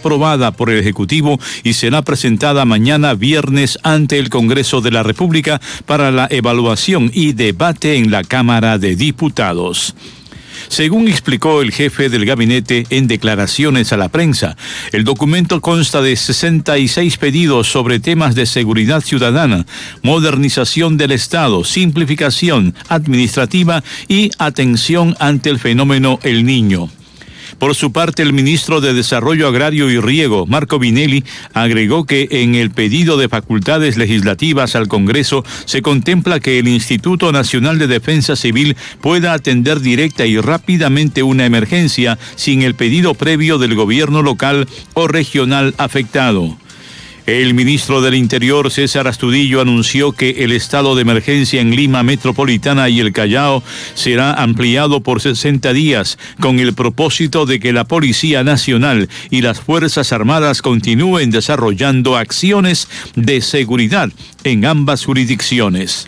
aprobada por el Ejecutivo y será presentada mañana viernes ante el Congreso de la República para la evaluación y debate en la Cámara de Diputados. Según explicó el jefe del gabinete en declaraciones a la prensa, el documento consta de 66 pedidos sobre temas de seguridad ciudadana, modernización del Estado, simplificación administrativa y atención ante el fenómeno El Niño. Por su parte, el ministro de Desarrollo Agrario y Riego, Marco Vinelli, agregó que en el pedido de facultades legislativas al Congreso se contempla que el Instituto Nacional de Defensa Civil pueda atender directa y rápidamente una emergencia sin el pedido previo del gobierno local o regional afectado. El ministro del Interior, César Astudillo, anunció que el estado de emergencia en Lima Metropolitana y el Callao será ampliado por 60 días con el propósito de que la Policía Nacional y las Fuerzas Armadas continúen desarrollando acciones de seguridad en ambas jurisdicciones.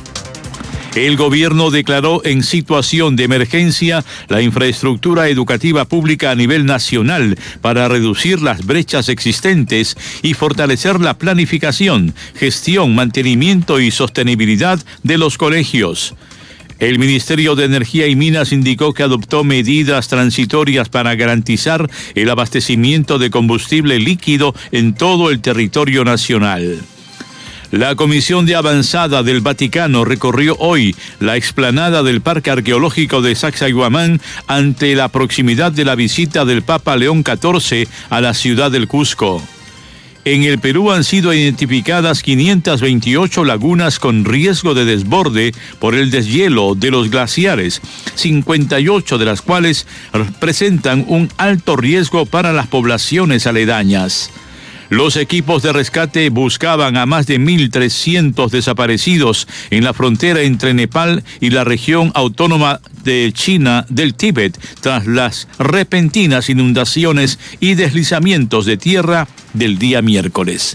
El gobierno declaró en situación de emergencia la infraestructura educativa pública a nivel nacional para reducir las brechas existentes y fortalecer la planificación, gestión, mantenimiento y sostenibilidad de los colegios. El Ministerio de Energía y Minas indicó que adoptó medidas transitorias para garantizar el abastecimiento de combustible líquido en todo el territorio nacional. La Comisión de Avanzada del Vaticano recorrió hoy la explanada del Parque Arqueológico de Sacsayhuamán ante la proximidad de la visita del Papa León XIV a la ciudad del Cusco. En el Perú han sido identificadas 528 lagunas con riesgo de desborde por el deshielo de los glaciares, 58 de las cuales presentan un alto riesgo para las poblaciones aledañas. Los equipos de rescate buscaban a más de 1.300 desaparecidos en la frontera entre Nepal y la región autónoma de China del Tíbet tras las repentinas inundaciones y deslizamientos de tierra del día miércoles.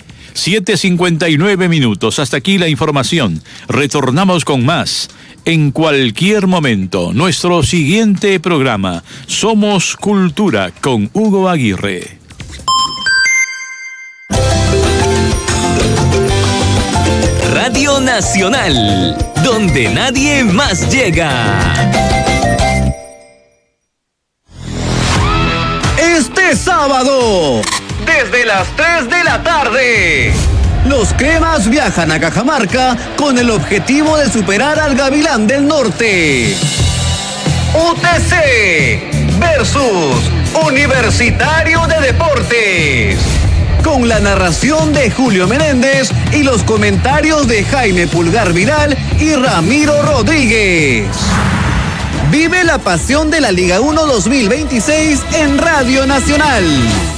7:59 minutos. Hasta aquí la información. Retornamos con más en cualquier momento. Nuestro siguiente programa, Somos Cultura, con Hugo Aguirre. Radio Nacional, donde nadie más llega. Este sábado, desde las 3 de la tarde, los cremas viajan a Cajamarca con el objetivo de superar al Gavilán del Norte. UTC versus Universitario de Deportes, con la narración de Julio Menéndez y los comentarios de Jaime Pulgar Vidal y Ramiro Rodríguez. Vive la pasión de la Liga 1 2026 en Radio Nacional.